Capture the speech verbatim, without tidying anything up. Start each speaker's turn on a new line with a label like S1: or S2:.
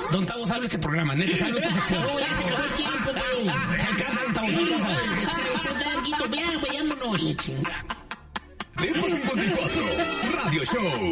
S1: Don Tavo, salve este programa, neta, salve esta sección.
S2: No, ya se acabó el tiempo, güey.
S1: Se alcanza, Don Tavo, se alcanza.
S2: Se da alguito, vean, güey, vámonos.
S3: Tiempo cincuenta y cuatro, Radio Show.